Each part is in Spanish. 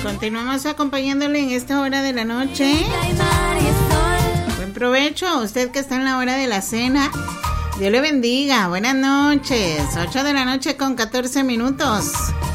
Continuamos acompañándole en esta hora de la noche. Buen provecho a usted que está en la hora de la cena. Dios le bendiga. Buenas noches. 8 de la noche con 14 minutos.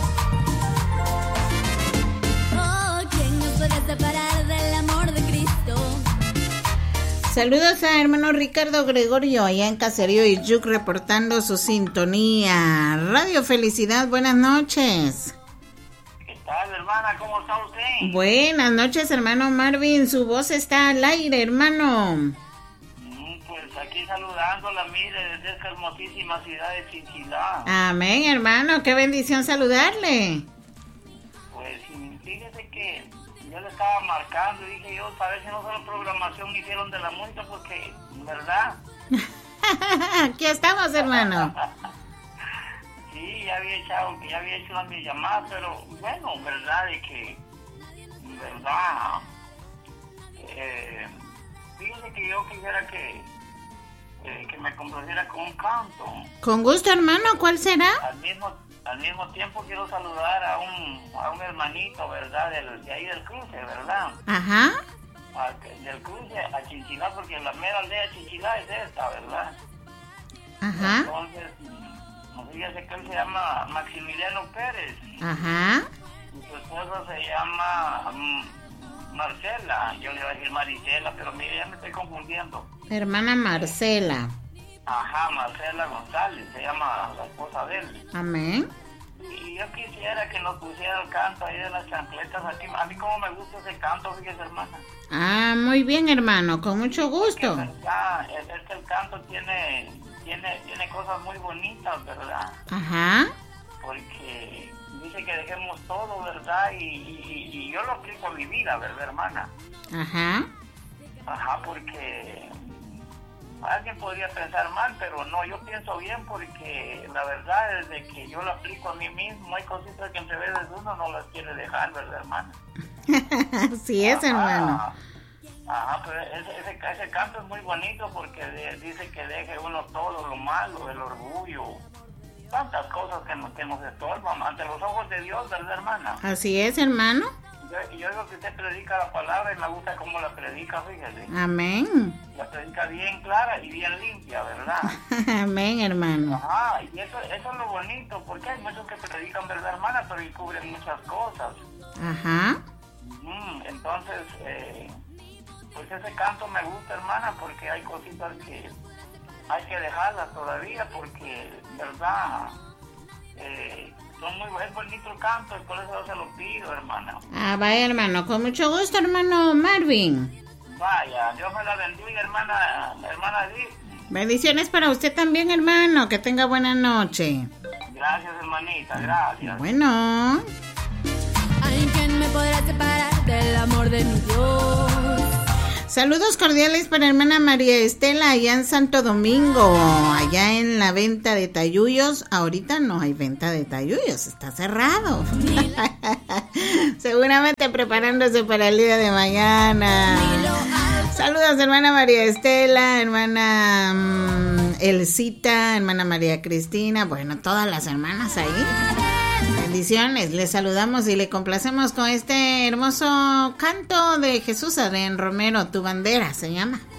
Saludos a hermano Ricardo Gregorio allá en Caserío Iyuc reportando su sintonía. Radio Felicidad, buenas noches. ¿Qué tal, hermana? ¿Cómo está usted? Buenas noches, hermano Marvin. Su voz está al aire, hermano. Pues aquí saludándola, mire, desde esta hermosísima ciudad de Chinchilá. Amén, hermano. Qué bendición saludarle. Pues fíjese que yo le estaba marcando y dije yo, para ver si no solo programación me hicieron de la música, porque, ¿verdad? Aquí estamos, hermano. Sí, ya había hecho una llamada, pero bueno, ¿verdad? De que, ¿verdad? Fíjese que yo quisiera que me complaciera con un canto. Con gusto, hermano. ¿Cuál será? Al mismo tiempo quiero saludar a un hermanito, ¿verdad? De ahí del cruce, ¿verdad? Ajá. Del cruce a Chinchilá, porque la mera aldea de Chinchilá es esta, ¿verdad? Ajá. Entonces, fíjese que él se llama Maximiliano Pérez. Ajá. Y su esposa se llama Marcela. Yo le iba a decir Maricela, pero mire, ya me estoy confundiendo. Hermana Marcela. Ajá, Marcela González, se llama la esposa de él. Amén. Y yo quisiera que nos pusiera el canto ahí de las chancletas aquí. A mí como me gusta ese canto, fíjese, hermana. Ah, muy bien, hermano, con mucho gusto. El canto tiene cosas muy bonitas, ¿verdad? Ajá. Porque dice que dejemos todo, ¿verdad? Y yo lo aplico en mi vida, ¿verdad, hermana? Ajá. Ajá, porque alguien podría pensar mal, pero no, yo pienso bien porque la verdad es de que yo lo aplico a mí mismo. Hay cositas que entre veces uno no las quiere dejar, ¿verdad, hermana? Así es, hermano. Ajá, pero ese canto es muy bonito porque dice que deje uno todo lo malo, el orgullo, tantas cosas que nos estorban ante los ojos de Dios, ¿verdad, hermana? Así es, hermano. Yo digo que usted predica la palabra y me gusta cómo la predica, fíjese. Amén. La predica bien clara y bien limpia, ¿verdad? Amén, hermano. Ajá, y eso es lo bonito, porque hay muchos que predican, ¿verdad, hermana? Pero y cubren muchas cosas. Ajá. Entonces, pues ese canto me gusta, hermana, porque hay cositas que hay que dejarlas todavía, porque, ¿verdad? Es bonito el canto y por eso yo se lo pido, hermana. Ah, vaya, hermano, con mucho gusto, hermano Marvin. Vaya, Dios me la bendiga, hermana Edith. Bendiciones para usted también, hermano, que tenga buena noche. Gracias, hermanita, gracias. Bueno. ¿Hay quien me podrá separar del amor de mi Dios? Saludos cordiales para hermana María Estela allá en Santo Domingo, allá en la venta de tayuyos. Ahorita no hay venta de tayuyos, está cerrado. Seguramente preparándose para el día de mañana. Saludos hermana María Estela, hermana Elcita, hermana María Cristina, bueno, todas las hermanas ahí. Bendiciones, les saludamos y le complacemos con este hermoso canto de Jesús Adrián Romero, Tu Bandera se llama.